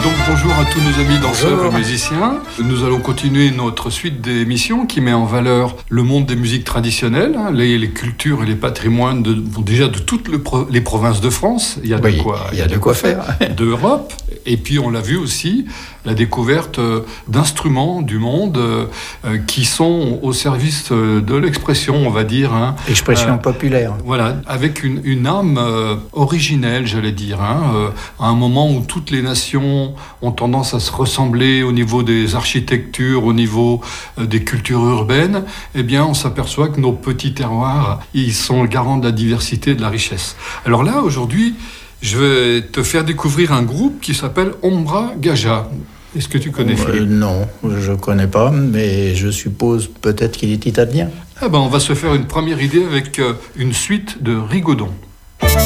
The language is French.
Donc bonjour à tous nos amis danseurs et musiciens. Nous allons continuer notre suite d'émissions qui met en valeur le monde des musiques traditionnelles, les cultures et les patrimoines déjà de toutes les provinces de France. Il y a de quoi faire. D'Europe. Et puis on l'a vu aussi, la découverte d'instruments du monde qui sont au service de l'expression, on va dire. Expression populaire. Voilà, avec une âme originelle, j'allais dire. À un moment où toutes les nations ont tendance à se ressembler au niveau des architectures, au niveau des cultures urbaines, eh bien on s'aperçoit que nos petits terroirs, ils sont garants de la diversité et de la richesse. Alors là, aujourd'hui, je vais te faire découvrir un groupe qui s'appelle Ombra Gaja. Est-ce que tu connais, Philippe ? Non, je ne connais pas, mais je suppose peut-être qu'il est italien. On va se faire une première idée avec une suite de Rigaudon.